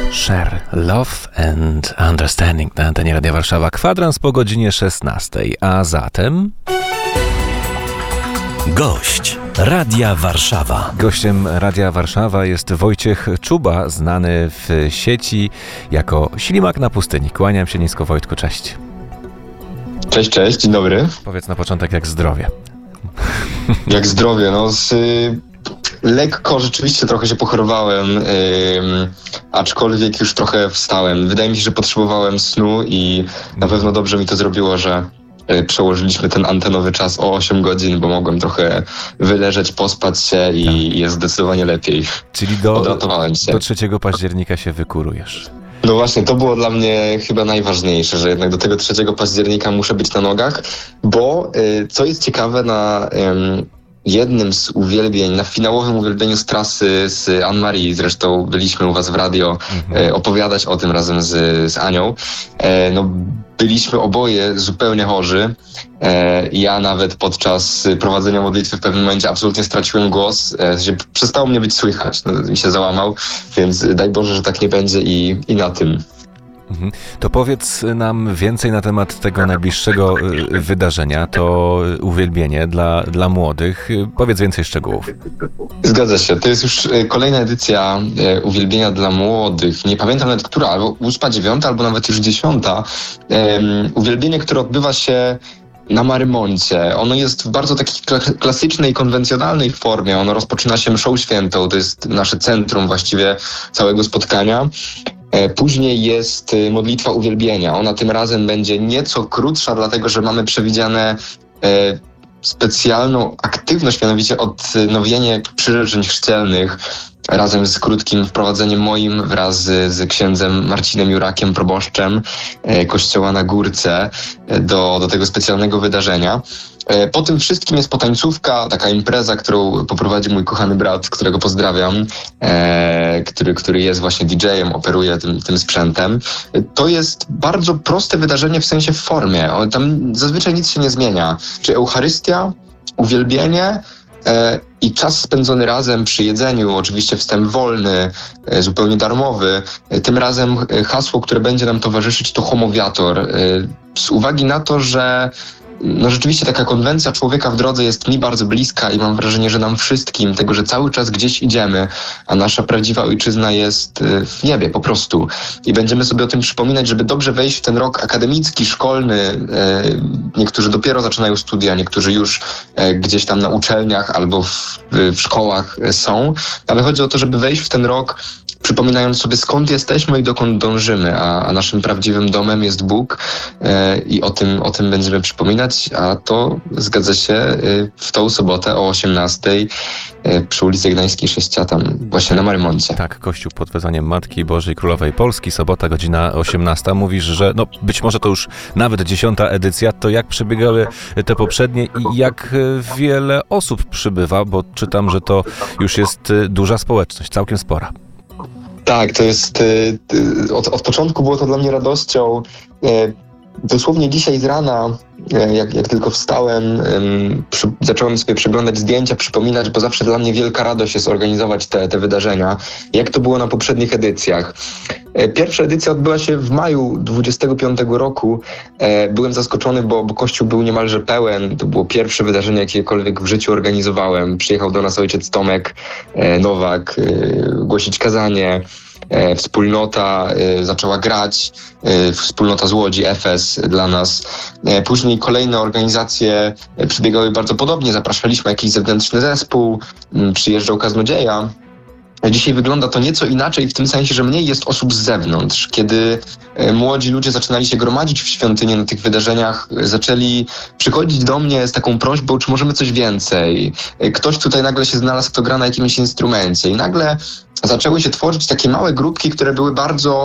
Share Love and Understanding na antenie Radia Warszawa. Kwadrans po godzinie 16, a zatem... Gość Radia Warszawa. Gościem Radia Warszawa jest Wojciech Czuba, znany w sieci jako Ślimak na pustyni. Kłaniam się nisko, Wojtku, cześć. Cześć, dzień dobry. Powiedz na początek, jak zdrowie. Jak zdrowie, lekko rzeczywiście trochę się pochorowałem, aczkolwiek już trochę wstałem. Wydaje mi się, że potrzebowałem snu i na pewno dobrze mi to zrobiło, że przełożyliśmy ten antenowy czas o 8 godzin, bo mogłem trochę wyleżeć, pospać się i jest zdecydowanie lepiej. Czyli Odratowałem się. Do 3 października się wykurujesz. No właśnie, to było dla mnie chyba najważniejsze, że jednak do tego 3 października muszę być na nogach, bo co jest ciekawe, na jednym z uwielbień, na finałowym uwielbieniu z trasy z Anne-Marie, zresztą byliśmy u was w radio opowiadać o tym razem z Anią, byliśmy oboje zupełnie chorzy. Ja nawet podczas prowadzenia modlitwy w pewnym momencie absolutnie straciłem głos, przestało mnie być słychać, mi się załamał, więc daj Boże, że tak nie będzie i na tym. To powiedz nam więcej na temat tego najbliższego wydarzenia, to uwielbienie dla młodych. Powiedz więcej szczegółów. Zgadza się. To jest już kolejna edycja uwielbienia dla młodych. Nie pamiętam nawet która, albo 8., 9., albo nawet już 10. Uwielbienie, które odbywa się na Marymoncie. Ono jest w bardzo takiej klasycznej, konwencjonalnej formie. Ono rozpoczyna się mszą świętą. To jest nasze centrum właściwie całego spotkania. Później jest modlitwa uwielbienia. Ona tym razem będzie nieco krótsza, dlatego że mamy przewidziane specjalną aktywność, mianowicie odnowienie przyrzeczeń chrzcielnych razem z krótkim wprowadzeniem moim wraz z księdzem Marcinem Jurakiem, proboszczem kościoła na Górce do tego specjalnego wydarzenia. Po tym wszystkim jest potańcówka, taka impreza, którą poprowadzi mój kochany brat, którego pozdrawiam, który jest właśnie DJ-em, operuje tym sprzętem. To jest bardzo proste wydarzenie w sensie w formie. Tam zazwyczaj nic się nie zmienia. Czy Eucharystia, uwielbienie i czas spędzony razem przy jedzeniu, oczywiście wstęp wolny, zupełnie darmowy. Tym razem hasło, które będzie nam towarzyszyć, to homoviator. Z uwagi na to, że rzeczywiście taka konwencja człowieka w drodze jest mi bardzo bliska i mam wrażenie, że nam wszystkim, tego, że cały czas gdzieś idziemy, a nasza prawdziwa ojczyzna jest w niebie po prostu. I będziemy sobie o tym przypominać, żeby dobrze wejść w ten rok akademicki, szkolny. Niektórzy dopiero zaczynają studia, niektórzy już gdzieś tam na uczelniach albo w szkołach są. Ale chodzi o to, żeby wejść w ten rok przypominając sobie, skąd jesteśmy i dokąd dążymy, a naszym prawdziwym domem jest Bóg i o tym będziemy przypominać, a to zgadza się w tą sobotę o 18:00 przy ulicy Gdańskiej 6, tam właśnie na Marymoncie. Tak, Kościół pod wezwaniem Matki Bożej Królowej Polski, sobota, godzina 18:00. Mówisz, że być może to już nawet 10. edycja. To jak przebiegały te poprzednie i jak wiele osób przybywa, bo czytam, że to już jest duża społeczność, całkiem spora. Tak, to jest, od początku było to dla mnie radością. Dosłownie dzisiaj z rana, jak tylko wstałem, zacząłem sobie przeglądać zdjęcia, przypominać, bo zawsze dla mnie wielka radość jest organizować te wydarzenia. Jak to było na poprzednich edycjach? Pierwsza edycja odbyła się w maju 25 roku. Byłem zaskoczony, bo kościół był niemalże pełen. To było pierwsze wydarzenie, jakiekolwiek w życiu organizowałem. Przyjechał do nas ojciec Tomek Nowak głosić kazanie. Wspólnota zaczęła grać, wspólnota z Łodzi, Efes dla nas. Później kolejne organizacje przebiegały bardzo podobnie. Zapraszaliśmy jakiś zewnętrzny zespół, przyjeżdżał kaznodzieja. Dzisiaj wygląda to nieco inaczej w tym sensie, że mniej jest osób z zewnątrz. Kiedy młodzi ludzie zaczynali się gromadzić w świątyni na tych wydarzeniach, zaczęli przychodzić do mnie z taką prośbą, czy możemy coś więcej. Ktoś tutaj nagle się znalazł, kto gra na jakimś instrumencie i nagle zaczęły się tworzyć takie małe grupki, które były bardzo